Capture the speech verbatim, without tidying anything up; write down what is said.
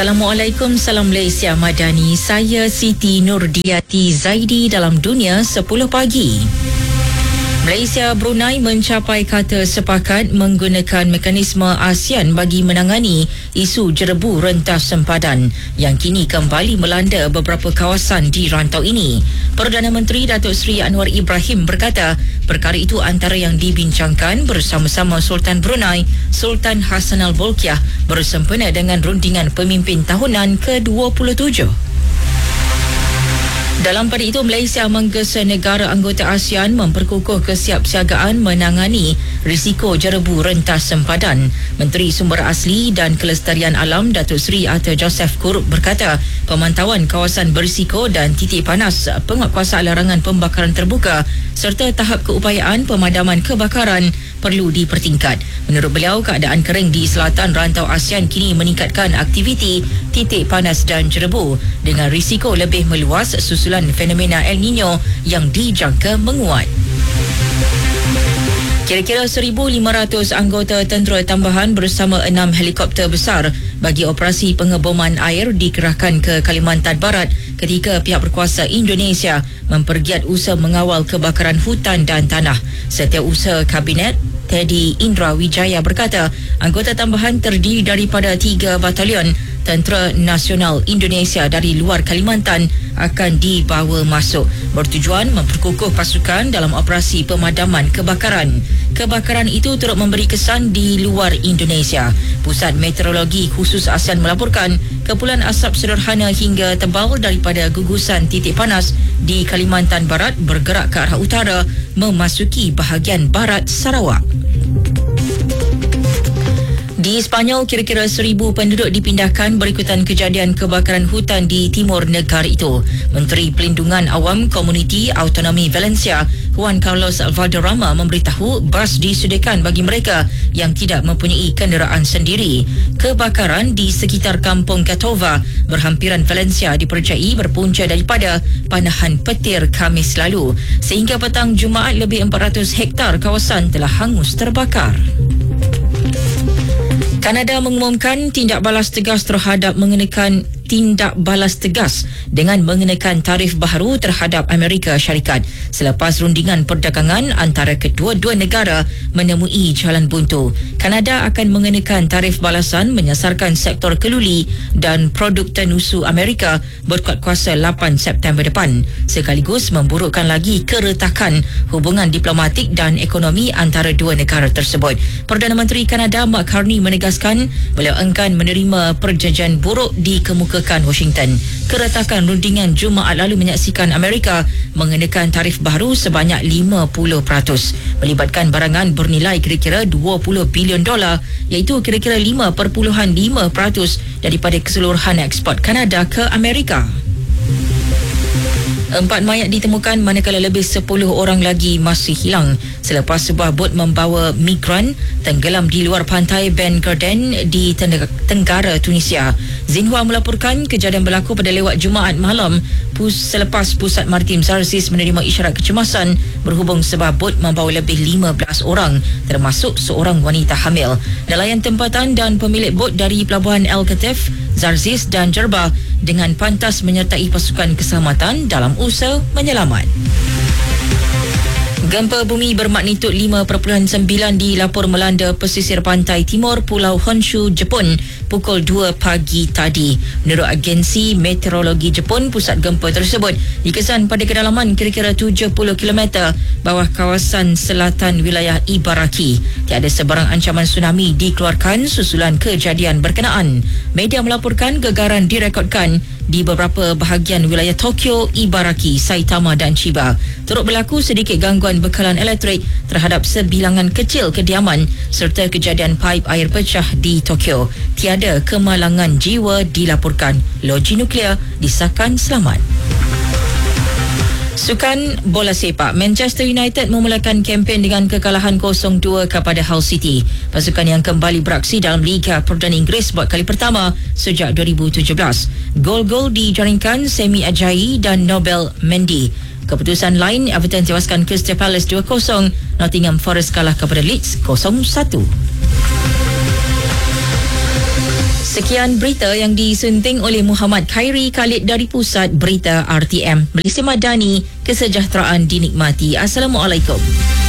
Assalamualaikum, salam Malaysia Madani. Saya Siti Nurdiati Zaidi dalam Dunia sepuluh pagi. Malaysia Brunei mencapai kata sepakat menggunakan mekanisme ASEAN bagi menangani isu jerebu rentas sempadan yang kini kembali melanda beberapa kawasan di rantau ini. Perdana Menteri Datuk Seri Anwar Ibrahim berkata perkara itu antara yang dibincangkan bersama-sama Sultan Brunei, Sultan Hassanal Bolkiah bersempena dengan rundingan pemimpin tahunan ke dua puluh tujuh. Dalam pada itu, Malaysia menggesa negara anggota ASEAN memperkukuh kesiapsiagaan menangani risiko jerebu rentas sempadan. Menteri Sumber Asli dan Kelestarian Alam Datuk Seri Arthur Joseph Kurup berkata pemantauan kawasan berisiko dan titik panas penguatkuasaan larangan pembakaran terbuka serta tahap keupayaan pemadaman kebakaran perlu dipertingkat. Menurut beliau, keadaan kering di selatan rantau ASEAN kini meningkatkan aktiviti titik panas dan jerebu dengan risiko lebih meluas susulan fenomena El Nino yang dijangka menguat. Kira-kira seribu lima ratus anggota tentera tambahan bersama enam helikopter besar bagi operasi pengeboman air dikerahkan ke Kalimantan Barat ketika pihak berkuasa Indonesia mempergiat usaha mengawal kebakaran hutan dan tanah. Setiausaha Kabinet Teddy Indra Wijaya berkata anggota tambahan terdiri daripada tiga batalion Tentera Nasional Indonesia dari luar Kalimantan akan dibawa masuk bertujuan memperkukuh pasukan dalam operasi pemadaman kebakaran. Kebakaran itu turut memberi kesan di luar Indonesia. Pusat Meteorologi Khusus ASEAN melaporkan kepulan asap sederhana hingga tebal daripada gugusan titik panas di Kalimantan Barat bergerak ke arah utara memasuki bahagian barat Sarawak. Di Sepanyol, kira-kira seribu penduduk dipindahkan berikutan kejadian kebakaran hutan di timur negara itu. Menteri Pelindungan Awam Komuniti Autonomi Valencia, Juan Carlos Valderrama memberitahu bas disediakan bagi mereka yang tidak mempunyai kenderaan sendiri. Kebakaran di sekitar kampung Catova, berhampiran Valencia dipercayai berpunca daripada panahan petir Khamis lalu. Sehingga petang Jumaat, lebih empat ratus hektar kawasan telah hangus terbakar. Kanada mengumumkan tindak balas tegas terhadap mengenakan tindak balas tegas dengan mengenakan tarif baharu terhadap Amerika Syarikat selepas rundingan perdagangan antara kedua-dua negara menemui jalan buntu. Kanada akan mengenakan tarif balasan menyasarkan sektor keluli dan produk tenusu Amerika berkuat kuasa lapan September depan, sekaligus memburukkan lagi keretakan hubungan diplomatik dan ekonomi antara dua negara tersebut. Perdana Menteri Kanada Mark Carney menegaskan beliau enggan menerima perjanjian buruk dikemukakan Washington. Keretakan rundingan Jumaat lalu menyaksikan Amerika mengenakan tarif baru sebanyak lima puluh peratus melibatkan barangan bernilai kira-kira dua puluh bilion dolar, iaitu kira-kira lima perpuluhan lima peratus daripada keseluruhan ekspor Kanada ke Amerika. Empat mayat ditemukan manakala lebih sepuluh orang lagi masih hilang selepas sebuah bot membawa migran tenggelam di luar pantai Ben Garden di tenggara Tunisia. Xinhua melaporkan kejadian berlaku pada lewat Jumaat malam pus selepas Pusat Maritim Zarzis menerima isyarat kecemasan berhubung sebuah bot membawa lebih lima belas orang termasuk seorang wanita hamil. Nelayan tempatan dan pemilik bot dari pelabuhan El Katif, Zarzis dan Jerba dengan pantas menyertai pasukan keselamatan dalam usaha menyelamat. Gempa bumi bermagnitud lima perpuluhan sembilan dilapor melanda pesisir pantai timur Pulau Honshu, Jepun pukul dua pagi tadi. Menurut agensi meteorologi Jepun, pusat gempa tersebut dikesan pada kedalaman kira-kira tujuh puluh kilometer bawah kawasan selatan wilayah Ibaraki. Tiada sebarang ancaman tsunami dikeluarkan susulan kejadian berkenaan. Media melaporkan gegaran direkodkan di beberapa bahagian wilayah Tokyo, Ibaraki, Saitama dan Chiba. Turut berlaku sedikit gangguan bekalan elektrik terhadap sebilangan kecil kediaman serta kejadian paip air pecah di Tokyo. Tiada kemalangan jiwa dilaporkan. Loji nuklear disahkan selamat. Sukan bola sepak, Manchester United memulakan kempen dengan kekalahan kosong dua kepada Hull City. Pasukan yang kembali beraksi dalam Liga Perdana Inggeris buat kali pertama sejak dua ribu tujuh belas. Gol-gol dijaringkan Semi Ajayi dan Nobel Mendy. Keputusan lain, Everton tewaskan Crystal Palace dua kosong, Nottingham Forest kalah kepada Leeds kosong satu. Sekian berita yang disunting oleh Muhammad Khairi Khalid dari Pusat Berita R T M. Malaysia Madani, kesejahteraan dinikmati. Assalamualaikum.